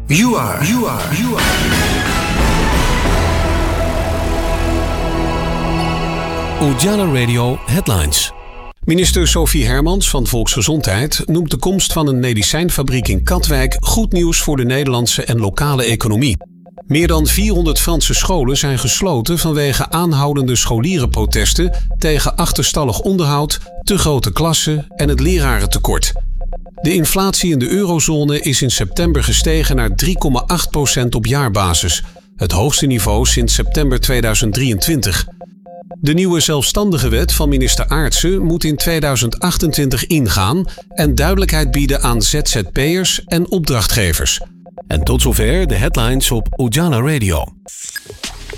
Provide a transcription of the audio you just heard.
You are. Ujala Radio Headlines. Minister Sophie Hermans van Volksgezondheid noemt de komst van een medicijnfabriek in Katwijk goed nieuws voor de Nederlandse en lokale economie. Meer dan 400 Franse scholen zijn gesloten vanwege aanhoudende scholierenprotesten tegen achterstallig onderhoud, te grote klassen en het lerarentekort. De inflatie in de eurozone is in september gestegen naar 3,8% op jaarbasis, het hoogste niveau sinds september 2023. De nieuwe zelfstandige wet van minister Aartsen moet in 2028 ingaan en duidelijkheid bieden aan ZZP'ers en opdrachtgevers. En tot zover de headlines op Ujala Radio.